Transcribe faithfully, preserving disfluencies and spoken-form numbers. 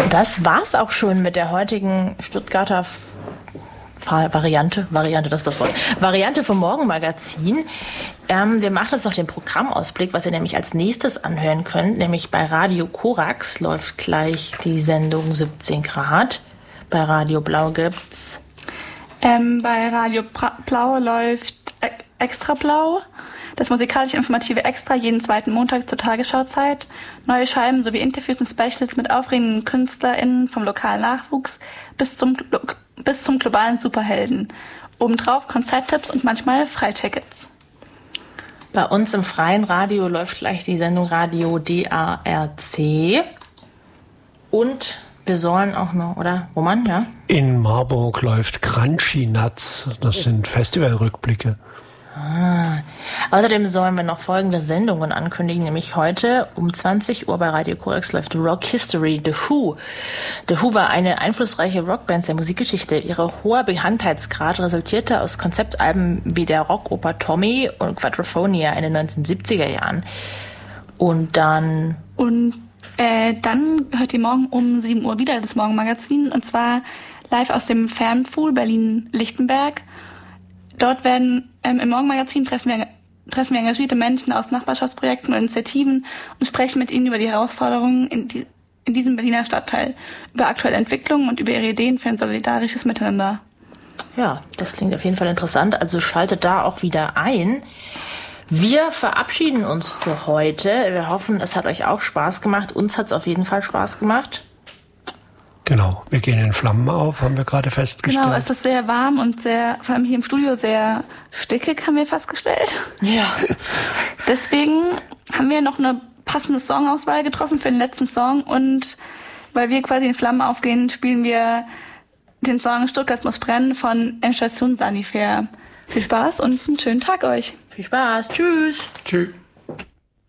Das war's auch schon mit der heutigen Stuttgarter Variante, Variante, das ist das Wort, Variante vom Morgenmagazin. Ähm, wir machen jetzt noch den Programmausblick, was ihr nämlich als nächstes anhören könnt, nämlich bei Radio Korax läuft gleich die Sendung siebzehn Grad. Bei Radio Blau gibt's... Ähm, bei Radio pra- Blau läuft e- Extra Blau, das musikalisch-informative Extra, jeden zweiten Montag zur Tagesschauzeit. Neue Scheiben sowie Interviews und Specials mit aufregenden KünstlerInnen vom lokalen Nachwuchs bis zum, bis zum globalen Superhelden. Obendrauf Konzerttipps und manchmal Freitickets. Bei uns im freien Radio läuft gleich die Sendung Radio D A R C. Und wir sollen auch noch, oder? Roman, ja? In Marburg läuft Crunchy Nuts. Das sind Festivalrückblicke. Ah. Außerdem sollen wir noch folgende Sendungen ankündigen, nämlich heute um zwanzig Uhr bei Radio Korax läuft Rock History, The Who. The Who war eine einflussreiche Rockband der Musikgeschichte. Ihre hoher Bekanntheitsgrad resultierte aus Konzeptalben wie der Rockoper Tommy und Quadrophonia in den neunzehnhundertsiebziger Jahren. Und dann... Und äh, dann hört ihr morgen um sieben Uhr wieder das Morgenmagazin, und zwar live aus dem Fanpool Berlin-Lichtenberg. Dort werden ähm, im Morgenmagazin treffen wir, treffen wir engagierte Menschen aus Nachbarschaftsprojekten und Initiativen und sprechen mit ihnen über die Herausforderungen in, die, in diesem Berliner Stadtteil, über aktuelle Entwicklungen und über ihre Ideen für ein solidarisches Miteinander. Ja, das klingt auf jeden Fall interessant. Also schaltet da auch wieder ein. Wir verabschieden uns für heute. Wir hoffen, es hat euch auch Spaß gemacht. Uns hat es auf jeden Fall Spaß gemacht. Genau, wir gehen in Flammen auf, haben wir gerade festgestellt. Genau, es ist sehr warm und sehr, vor allem hier im Studio, sehr stickig, haben wir festgestellt. Ja. Deswegen haben wir noch eine passende Songauswahl getroffen für den letzten Song, und weil wir quasi in Flammen aufgehen, spielen wir den Song Stuttgart muss brennen von Endstation Sanifair. Viel Spaß und einen schönen Tag euch. Viel Spaß. Tschüss. Tschüss.